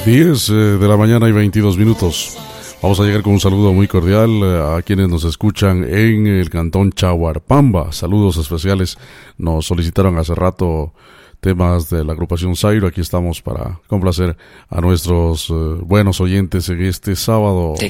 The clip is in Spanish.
10 de la mañana y 22 minutos. Vamos a llegar con un saludo muy cordial a quienes nos escuchan en el cantón Chahuarpamba. Saludos especiales. Nos solicitaron hace rato temas de la agrupación Zairo. Aquí estamos para complacer a nuestros buenos oyentes en este sábado.